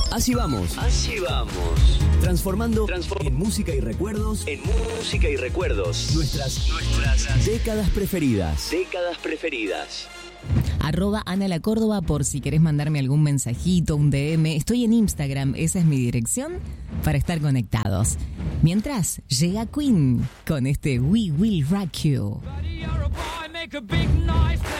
Así vamos. Transformando en música y recuerdos. Nuestras décadas preferidas. @Ana La Córdoba por si querés mandarme algún mensajito, un DM. Estoy en Instagram, esa es mi dirección para estar conectados. Mientras, llega Queen con este We Will Rock You. Buddy, you're a boy, make a big noise.